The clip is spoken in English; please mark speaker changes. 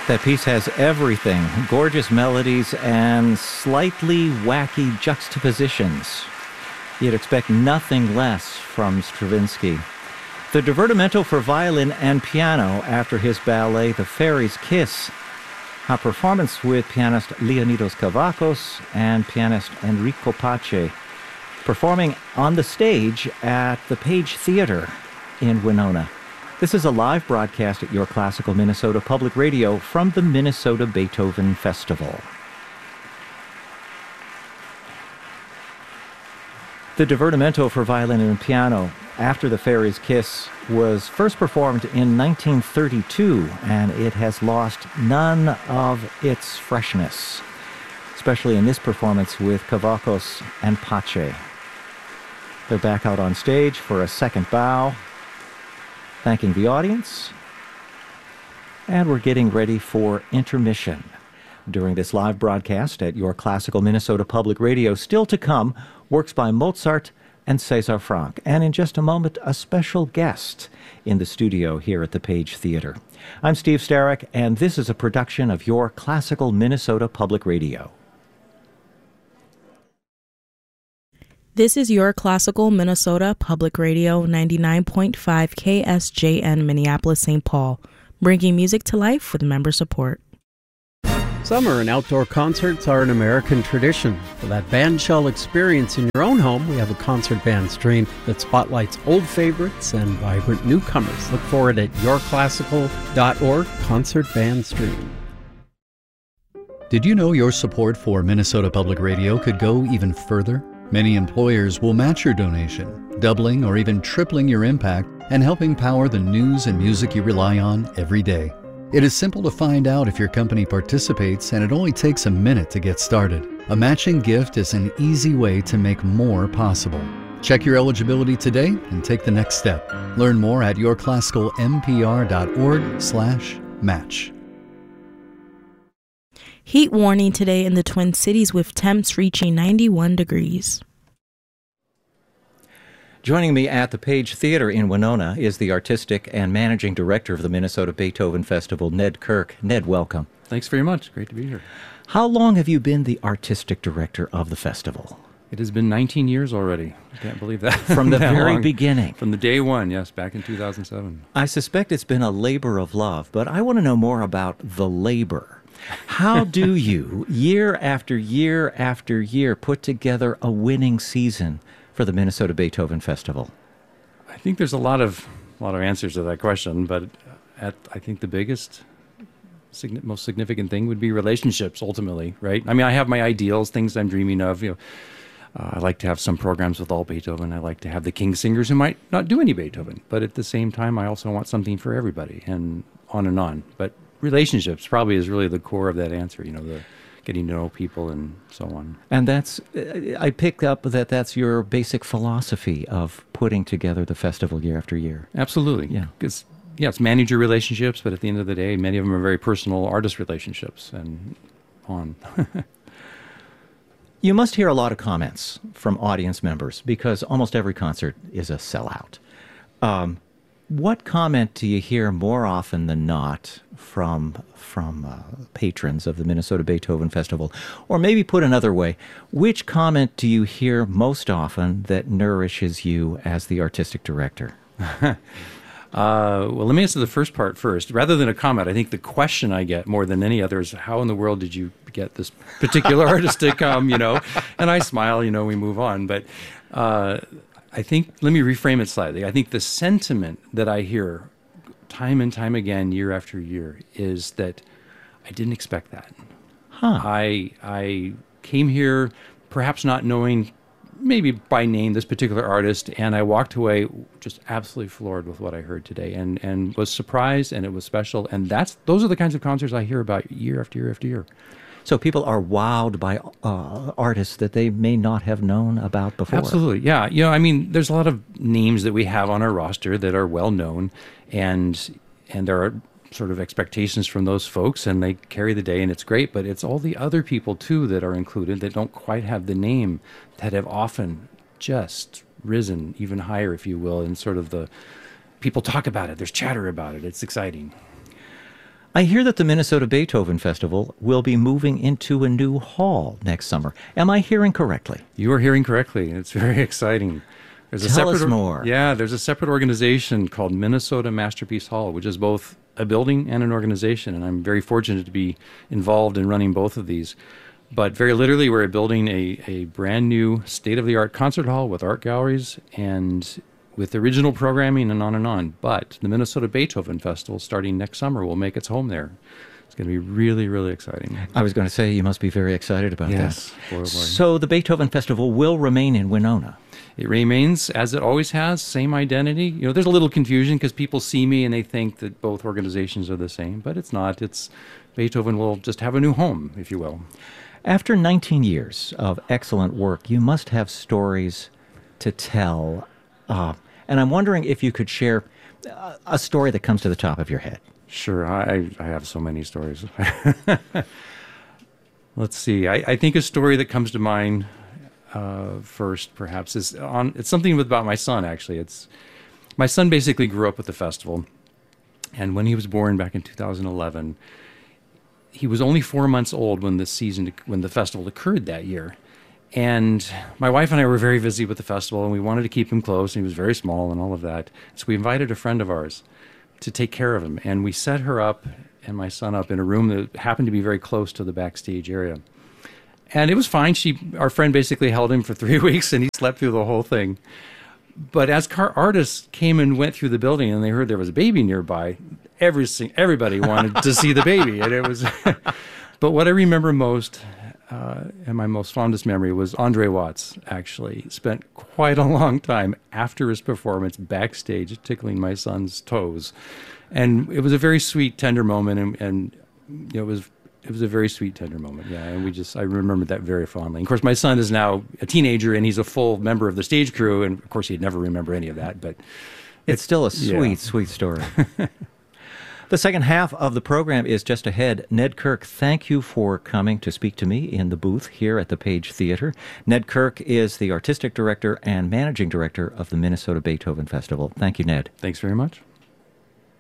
Speaker 1: That piece has everything, gorgeous melodies and slightly wacky juxtapositions. You'd expect nothing less from Stravinsky. The Divertimento for violin and piano after his ballet The Fairy's Kiss, a performance with pianist Leonidas Kavakos and pianist Enrico Pace, performing on the stage at the Page Theater in Winona. This is a live broadcast at Your Classical Minnesota Public Radio from the Minnesota Beethoven Festival. The Divertimento for violin and piano after The Fairy's Kiss was first performed in 1932, and it has lost none of its freshness, especially in this performance with Kavakos and Pace. They're back out on stage for a second bow, thanking the audience, and we're getting ready for intermission. During this live broadcast at Your Classical Minnesota Public Radio, still to come, works by Mozart and César Franck. And in just a moment, a special guest in the studio here at the Page Theater. I'm Steve Starrick, and this is a production of Your Classical Minnesota Public Radio.
Speaker 2: This is Your Classical Minnesota Public Radio 99.5 KSJN Minneapolis, St. Paul, bringing music to life with member support.
Speaker 3: Summer and outdoor concerts are an American tradition. For that bandshell experience in your own home, we have a concert band stream that spotlights old favorites and vibrant newcomers. Look for it at yourclassical.org concert band stream.
Speaker 4: Did you know your support for Minnesota Public Radio could go even further? Many employers will match your donation, doubling or even tripling your impact and helping power the news and music you rely on every day. It is simple to find out if your company participates, and it only takes a minute to get started. A matching gift is an easy way to make more possible. Check your eligibility today and take the next step. Learn more at yourclassicalmpr.org/match.
Speaker 2: Heat warning today in the Twin Cities with temps reaching 91 degrees.
Speaker 1: Joining me at the Page Theater in Winona is the artistic and managing director of the Minnesota Beethoven Festival, Ned Kirk. Ned, welcome.
Speaker 5: Thanks very much. Great to be here.
Speaker 1: How long have you been the artistic director of the festival?
Speaker 5: It has been 19 years already. I can't believe that.
Speaker 1: From the very beginning.
Speaker 5: From the day one, yes, back in 2007.
Speaker 1: I suspect it's been a labor of love, but I want to know more about the labor. How do you, year after year after year, put together a winning season for the Minnesota Beethoven Festival?
Speaker 5: I think there's a lot of answers to that question, but I think the biggest, most significant thing would be relationships, ultimately, right? I mean, I have my ideals, things I'm dreaming of. I like to have some programs with all Beethoven. I like to have the king singers who might not do any Beethoven, but at the same time, I also want something for everybody, and on and on. But relationships probably is really the core of that answer, the getting to know people and so on. And
Speaker 1: I pick up that's your basic philosophy of putting together the festival year after year.
Speaker 5: Absolutely. Yeah. Because, it's manager relationships, but at the end of the day, many of them are very personal artist relationships and on.
Speaker 1: You must hear a lot of comments from audience members because almost every concert is a sellout. What comment do you hear more often than not from patrons of the Minnesota Beethoven Festival? Or maybe put another way, which comment do you hear most often that nourishes you as the artistic director?
Speaker 5: Well, let me answer the first part first. Rather than a comment, I think the question I get more than any other is, how in the world did you get this particular artist to come, And I smile, we move on. But I think, let me reframe it slightly. I think the sentiment that I hear time and time again, year after year, is that I didn't expect that. I came here perhaps not knowing, maybe by name, this particular artist, and I walked away just absolutely floored with what I heard today, and was surprised, and it was special. And those are the kinds of concerts I hear about year after year after year.
Speaker 1: So people are wowed by artists that they may not have known about before.
Speaker 5: Absolutely, yeah. There's a lot of names that we have on our roster that are well known, and there are sort of expectations from those folks, and they carry the day, and it's great. But it's all the other people too that are included that don't quite have the name, that have often just risen even higher, if you will, and sort of the people talk about it. There's chatter about it. It's exciting.
Speaker 1: I hear that the Minnesota Beethoven Festival will be moving into a new hall next summer. Am I hearing correctly?
Speaker 5: You are hearing correctly. It's very exciting.
Speaker 1: Tell us more.
Speaker 5: Yeah, there's a separate organization called Minnesota Masterpiece Hall, which is both a building and an organization, and I'm very fortunate to be involved in running both of these. But very literally, we're building a brand new state-of-the-art concert hall with art galleries and with original programming and on and on. But the Minnesota Beethoven Festival, starting next summer, will make its home there. It's going to be really, really exciting.
Speaker 1: I was going to say, you must be very excited about
Speaker 5: yes.
Speaker 1: that.
Speaker 5: Boy, boy.
Speaker 1: So the Beethoven Festival will remain in Winona.
Speaker 5: It remains as it always has, same identity. You know, there's a little confusion because people see me and they think that both organizations are the same, but it's not. It's Beethoven will just have a new home, if you will.
Speaker 1: After 19 years of excellent work, you must have stories to tell. And I'm wondering if you could share a story that comes to the top of your head.
Speaker 5: Sure, I have so many stories. Let's see. I think a story that comes to mind first, perhaps, is it's something about my son, actually. My son basically grew up with the festival, and when he was born back in 2011, he was only 4 months old when the festival occurred that year. And my wife and I were very busy with the festival, and we wanted to keep him close, and he was very small and all of that. So we invited a friend of ours to take care of him, and we set her up and my son up in a room that happened to be very close to the backstage area. And it was fine. Our friend basically held him for 3 weeks, and he slept through the whole thing. But as artists came and went through the building and they heard there was a baby nearby, everybody wanted to see the baby. And it was, but what I remember most, and my most fondest memory, was Andre Watts actually spent quite a long time after his performance backstage tickling my son's toes. And it was a very sweet, tender moment, and it was a very sweet, tender moment, yeah. And I remember that very fondly. Of course, my son is now a teenager, and he's a full member of the stage crew, and of course, he'd never remember any of that, but
Speaker 1: it's still a sweet, sweet story. The second half of the program is just ahead. Ned Kirk, thank you for coming to speak to me in the booth here at the Page Theatre. Ned Kirk is the artistic director and managing director of the Minnesota Beethoven Festival. Thank you, Ned.
Speaker 5: Thanks very much.